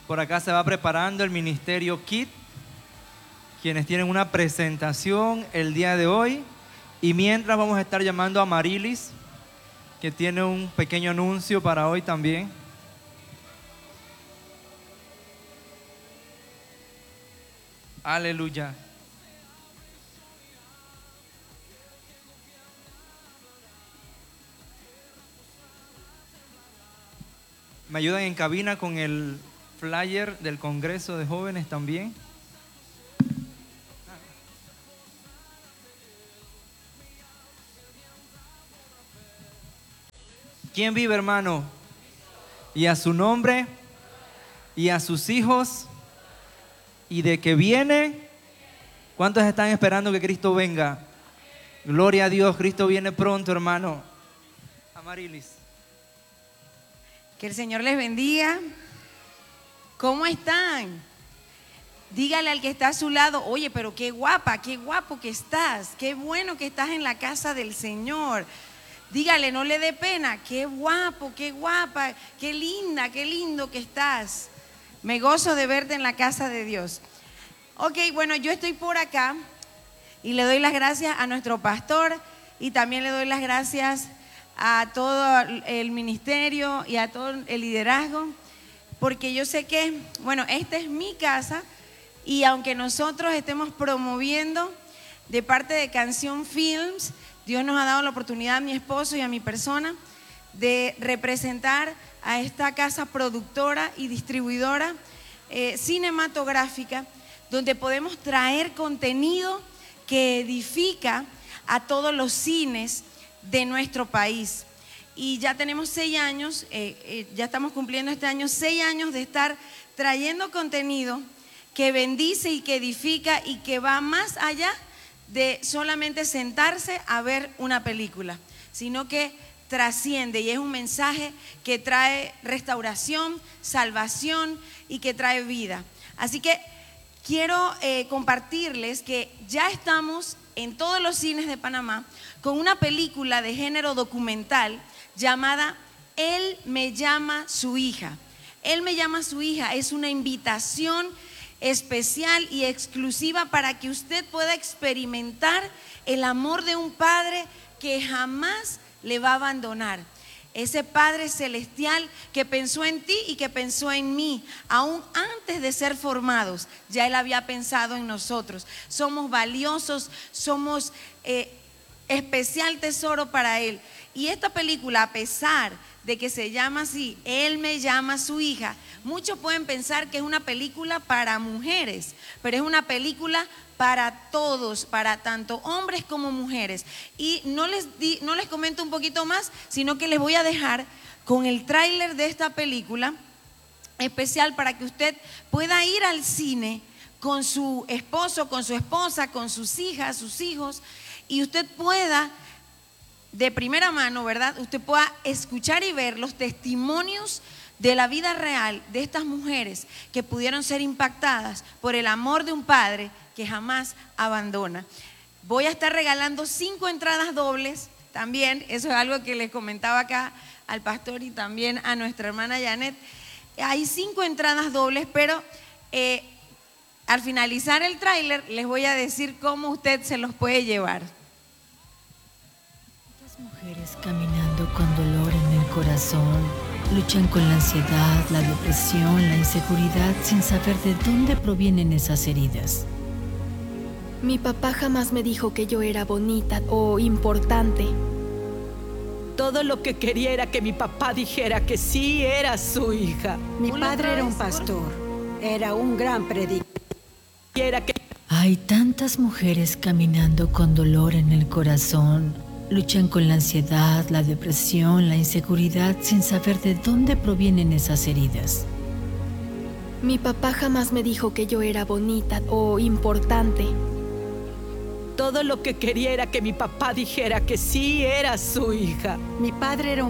Por acá se va preparando el Ministerio KID, quienes tienen una presentación el día de hoy. Y mientras vamos a estar llamando a Marilis, que tiene un pequeño anuncio para hoy también. Aleluya. Me ayudan en cabina con el flyer del Congreso de Jóvenes también. ¿Quién vive, hermano? Y a su nombre, y a sus hijos, y de que viene. ¿Cuántos están esperando que Cristo venga? Gloria a Dios, Cristo viene pronto, hermano. Amarilis. Que el Señor les bendiga. ¿Cómo están? Dígale al que está a su lado: oye, pero qué guapa, qué guapo que estás, qué bueno que estás en la casa del Señor. Dígale, no le dé pena: qué guapo, qué guapa, qué linda, qué lindo que estás. Me gozo de verte en la casa de Dios. Ok, bueno, yo estoy por acá y le doy las gracias a nuestro pastor y también le doy las gracias a todo el ministerio y a todo el liderazgo, porque yo sé que, bueno, esta es mi casa y aunque nosotros estemos promoviendo de parte de Canción Films, Dios nos ha dado la oportunidad a mi esposo y a mi persona de representar a esta casa productora y distribuidora cinematográfica, donde podemos traer contenido que edifica a todos los cines de nuestro país. Y ya tenemos 6 años, ya estamos cumpliendo este año 6 años de estar trayendo contenido que bendice y que edifica y que va más allá de solamente sentarse a ver una película, sino que trasciende y es un mensaje que trae restauración, salvación y que trae vida. Así que quiero compartirles que ya estamos en todos los cines de Panamá con una película de género documental llamada Él me llama su hija. Él me llama su hija es una invitación especial y exclusiva para que usted pueda experimentar el amor de un padre que jamás le va a abandonar. Ese Padre celestial que pensó en ti y que pensó en mí, aún antes de ser formados, ya Él había pensado en nosotros. Somos valiosos, somos especial tesoro para Él. Y esta película, a pesar de que se llama así, Él me llama su hija, muchos pueden pensar que es una película para mujeres, pero es una película para todos, para tanto hombres como mujeres. Y no les comento un poquito más, sino que les voy a dejar con el tráiler de esta película especial para que usted pueda ir al cine con su esposo, con su esposa, con sus hijas, sus hijos, y usted pueda de primera mano, ¿verdad? Usted pueda escuchar y ver los testimonios de la vida real de estas mujeres que pudieron ser impactadas por el amor de un padre que jamás abandona. Voy a estar regalando 5 entradas dobles también, eso es algo que les comentaba acá al pastor y también a nuestra hermana Janet. Hay 5 entradas dobles, pero al finalizar el tráiler les voy a decir cómo usted se los puede llevar. Estas mujeres caminando con dolor en el corazón luchan con la ansiedad, la depresión, la inseguridad sin saber de dónde provienen esas heridas. Mi papá jamás me dijo que yo era bonita o importante. Todo lo que quería era que mi papá dijera que sí era su hija. Mi padre era un pastor, era un gran predicador. Hay tantas mujeres caminando con dolor en el corazón. Luchan con la ansiedad, la depresión, la inseguridad sin saber de dónde provienen esas heridas. Mi papá jamás me dijo que yo era bonita o importante. Todo lo que quería era que mi papá dijera que sí era su hija. Mi padre era un